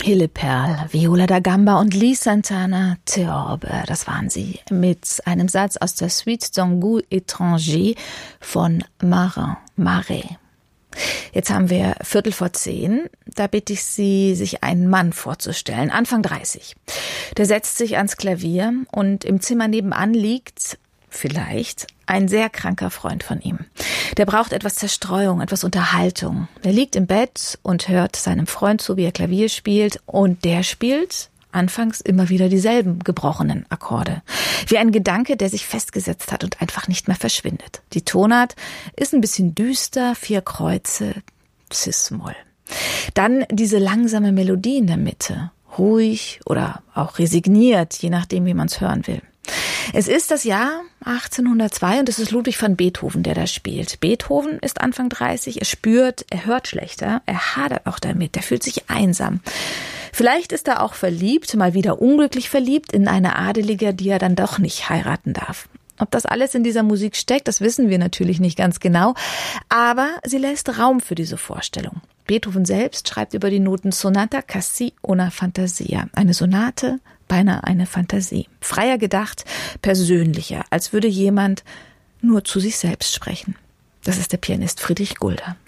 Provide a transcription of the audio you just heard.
Hille Perl, Viola da Gamba und Lee Santana Theorbe, das waren sie, mit einem Satz aus der Suite d'un goût étranger von Marais. Jetzt haben wir 9:15. Da bitte ich Sie, sich einen Mann vorzustellen, Anfang 30. Der setzt sich ans Klavier und im Zimmer nebenan liegt vielleicht ein sehr kranker Freund von ihm. Der braucht etwas Zerstreuung, etwas Unterhaltung. Der liegt im Bett und hört seinem Freund zu, wie er Klavier spielt. Und der spielt anfangs immer wieder dieselben gebrochenen Akkorde. Wie ein Gedanke, der sich festgesetzt hat und einfach nicht mehr verschwindet. Die Tonart ist ein bisschen düster, 4 Kreuze, Cis-Moll. Dann diese langsame Melodie in der Mitte. Ruhig oder auch resigniert, je nachdem, wie man es hören will. Es ist das Jahr 1802 und es ist Ludwig van Beethoven, der da spielt. Beethoven ist Anfang 30, er spürt, er hört schlechter, er hadert auch damit, er fühlt sich einsam. Vielleicht ist er auch verliebt, mal wieder unglücklich verliebt in eine Adelige, die er dann doch nicht heiraten darf. Ob das alles in dieser Musik steckt, das wissen wir natürlich nicht ganz genau, aber sie lässt Raum für diese Vorstellung. Beethoven selbst schreibt über die Noten Sonata quasi una fantasia, eine Sonate, beinahe eine Fantasie. Freier gedacht, persönlicher, als würde jemand nur zu sich selbst sprechen. Das ist der Pianist Friedrich Gulda.